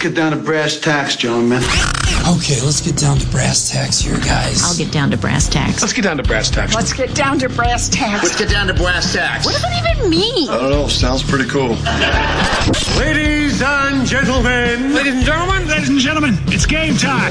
get down to brass tacks, gentlemen. Okay, let's get down to brass tacks here, guys. I'll get down to brass tacks. Let's get down to brass tacks. Let's get down to brass tacks. Let's get down to brass tacks. What does that even mean? I don't know. Sounds pretty cool. Ladies and gentlemen. Ladies and gentlemen. Ladies and gentlemen, it's game time.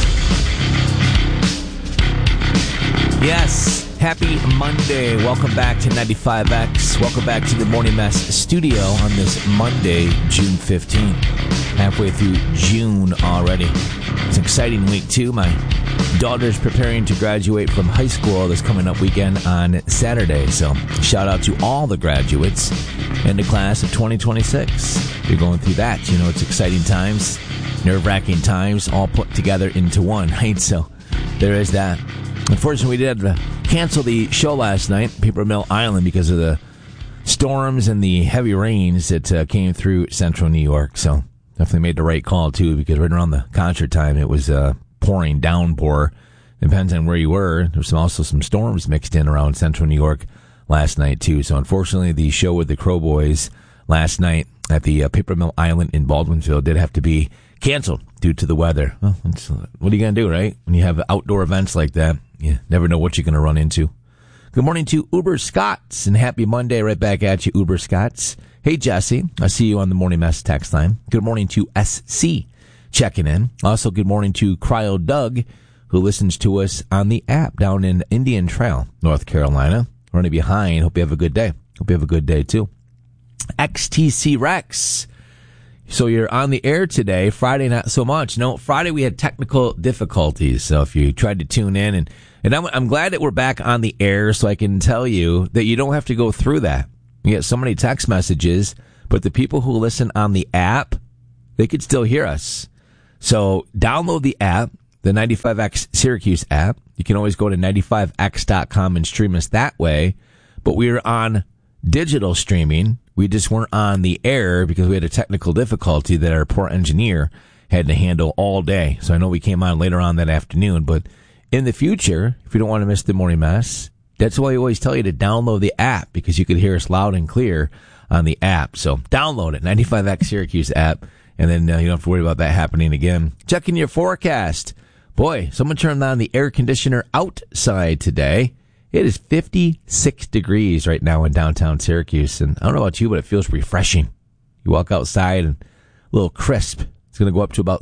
Yes. Happy Monday. Welcome back to 95X. Welcome back to the Morning Mess studio on this Monday, June 15th. Halfway through June already. It's an exciting week, too. My daughter's preparing to graduate from high school this coming up weekend on Saturday. So shout out to all the graduates in the class of 2026. You're going through that. You know, it's exciting times, nerve-wracking times, all put together into one, right? So there is that. Unfortunately, we did have to cancel the show last night, Paper Mill Island, because of the storms and the heavy rains that came through central New York. So definitely made the right call, too, because right around the concert time, it was pouring downpour. Depends on where you were. There was also some storms mixed in around central New York last night, too. So unfortunately, the show with the Crow Boys last night at the Paper Mill Island in Baldwinsville did have to be canceled due to the weather. Well, what are you going to do, right? When you have outdoor events like that, you never know what you're going to run into. Good morning to Uber Scots, and happy Monday right back at you, Uber Scots. Hey, Jesse, I see you on the Morning Mess text line. Good morning to SC checking in. Also, good morning to Cryo Doug, who listens to us on the app down in Indian Trail, North Carolina. Running behind. Hope you have a good day. Hope you have a good day, too. XTC Rex. So you're on the air today. Friday, not so much. No, Friday we had technical difficulties. So if you tried to tune in, and I'm glad that we're back on the air, so I can tell you that you don't have to go through that. You get so many text messages, but the people who listen on the app, they could still hear us. So download the app, the 95X Syracuse app. You can always go to 95x.com and stream us that way. But we are on digital streaming. We just weren't on the air because we had a technical difficulty that our poor engineer had to handle all day. So I know we came on later on that afternoon, but in the future, if you don't want to miss the Morning Mess, that's why I always tell you to download the app, because you could hear us loud and clear on the app. So download it, 95X Syracuse app, and then you don't have to worry about that happening again. Checking your forecast. Boy, someone turned on the air conditioner outside today. It is 56 degrees right now in downtown Syracuse, and I don't know about you, but it feels refreshing. You walk outside and a little crisp. It's going to go up to about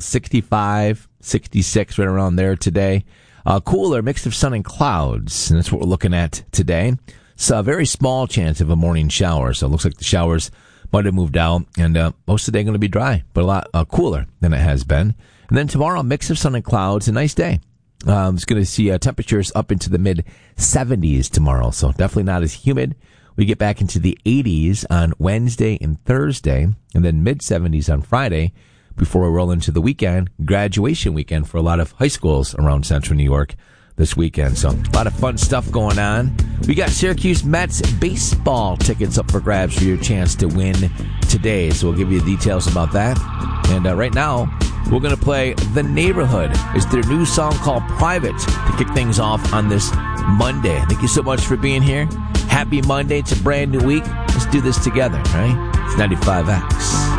65, 66, right around there today. Cooler, mix of sun and clouds, and that's what we're looking at today. It's a very small chance of a morning shower, so it looks like the showers might have moved out, and most of the day going to be dry, but a lot cooler than it has been. And then tomorrow, mix of sun and clouds, a nice day. It's going to see temperatures up into the mid-70s tomorrow, so definitely not as humid. We get back into the 80s on Wednesday and Thursday, and then mid-70s on Friday before we roll into the weekend, graduation weekend for a lot of high schools around central New York this weekend. So a lot of fun stuff going on. We got Syracuse Mets baseball tickets up for grabs for your chance to win today, so we'll give you the details about that. And right now, we're going to play The Neighborhood. It's their new song called Private to kick things off on this Monday. Thank you so much for being here. Happy Monday. It's a brand new week. Let's do this together, right? It's 95X.